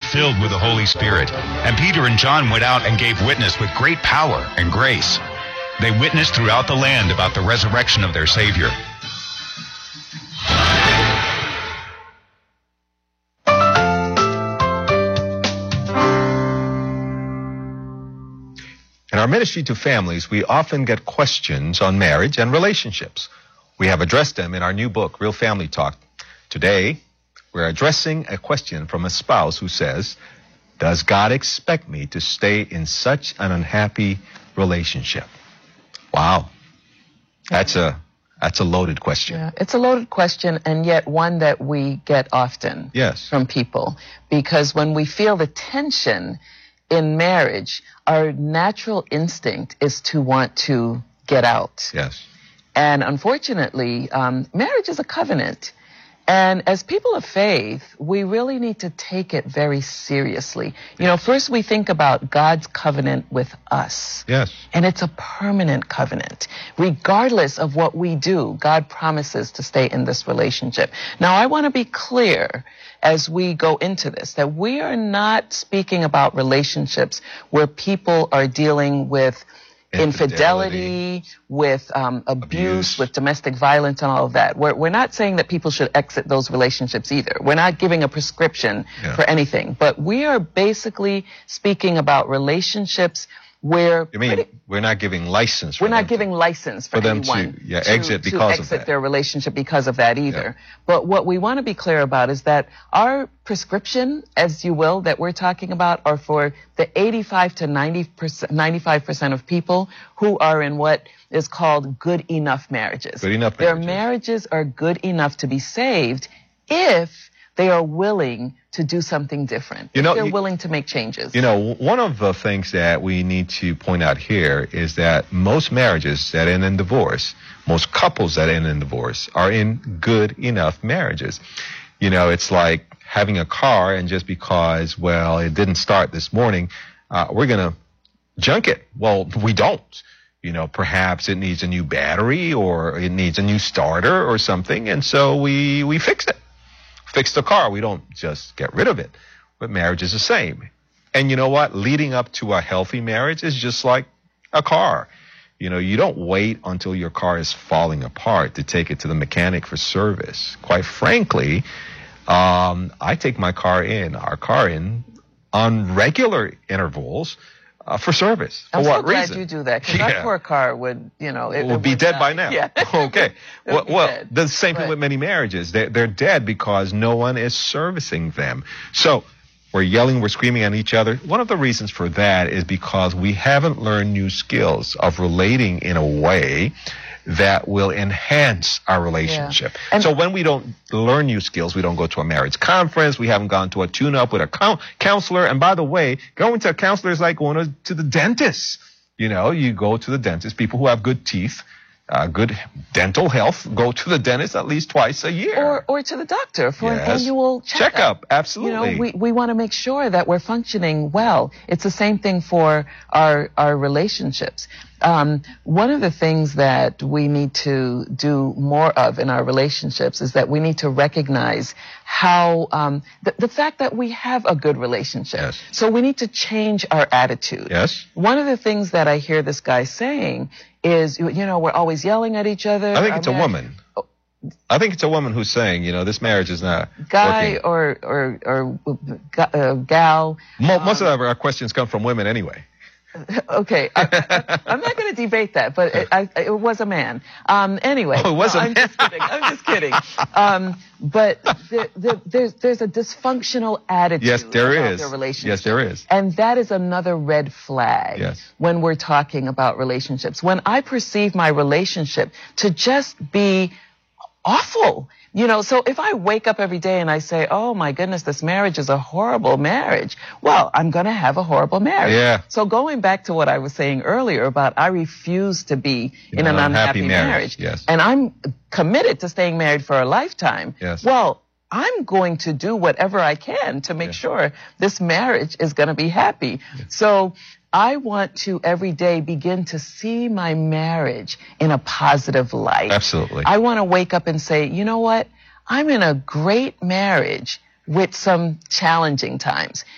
filled with the Holy Spirit, and Peter and John went out and gave witness with great power and grace. They witnessed throughout the land about the resurrection of their Savior. In our ministry to families, we often get questions on marriage and relationships. We have addressed them in our new book, Real Family Talk. Today, we're addressing a question from a spouse who says, does God expect me to stay in such an unhappy relationship? Wow. That's a loaded question. Yeah, it's a loaded question, and yet one that we get often from people. Because when we feel the tension in marriage, our natural instinct is to want to get out. Yes. And unfortunately, marriage is a covenant. And as people of faith, we really need to take it very seriously. You know, first we think about God's covenant with us. Yes. And it's a permanent covenant. Regardless of what we do, God promises to stay in this relationship. Now, I want to be clear as we go into this that we are not speaking about relationships where people are dealing with infidelity, with abuse, with domestic violence and all of that. We're not saying that people should exit those relationships either. We're not giving a prescription for anything. But we are basically speaking about relationships where... You mean we're not giving license for We're not giving license for them anyone to exit because of that. Exit their relationship because of that either. Yeah. But what we want to be clear about is that our prescription, as you will, that we're talking about are for the 85 to 95% of people who are in what is called good enough marriages. Good enough marriages. Their marriages are good enough to be saved if they are willing to do something different. If they're willing to make changes. You know, one of the things that we need to point out here is that most marriages that end in divorce, most couples that end in divorce are in good enough marriages. You know, it's like having a car and just because, well, it didn't start this morning, we're going to junk it. Well, we don't. You know, perhaps it needs a new battery or it needs a new starter or something, and so we fix it. Fix the car. We don't just get rid of it. But marriage is the same. And you know what? Leading up to a healthy marriage is just like a car. You know, you don't wait until your car is falling apart to take it to the mechanic for service. Quite frankly, I take our car in on regular intervals for service. For what reason? I'm so glad you do that, because our poor car would, you know... It would be dead by now. Yeah. Okay. Well, the same thing with many marriages. They're dead because no one is servicing them. So we're yelling, we're screaming at each other. One of the reasons for that is because we haven't learned new skills of relating in a way that will enhance our relationship. Yeah. So when we don't learn new skills, we don't go to a marriage conference, we haven't gone to a tune-up with a counselor. And by the way, going to a counselor is like going to the dentist. You know, you go to the dentist, people who have good teeth, good dental health, go to the dentist at least twice a year. Or to the doctor for an annual checkup. Absolutely. You know, we want to make sure that we're functioning well. It's the same thing for our relationships. One of the things that we need to do more of in our relationships is that we need to recognize how the fact that we have a good relationship. Yes. So we need to change our attitude. Yes. One of the things that I hear this guy saying is, you know, we're always yelling at each other. I think it's a woman. I think it's a woman who's saying, you know, this marriage is not guy working. or gal. Most of our questions come from women anyway. Okay, I'm not going to debate that, but it was a man. Anyway, it was a man. I'm just kidding. But there's a dysfunctional attitude. Yes, there about is. Their relationship. Yes, there is. And that is another red flag. Yes. When we're talking about relationships. When I perceive my relationship to just be awful. You know, so if I wake up every day and I say, oh my goodness, this marriage is a horrible marriage, well, I'm going to have a horrible marriage. Yeah. So going back to what I was saying earlier about I refuse to be in an unhappy marriage. Yes. And I'm committed to staying married for a lifetime. Yes. Well, I'm going to do whatever I can to make sure this marriage is going to be happy. Yes. So I want to every day begin to see my marriage in a positive light. Absolutely. I want to wake up and say, you know what? I'm in a great marriage with some challenging times.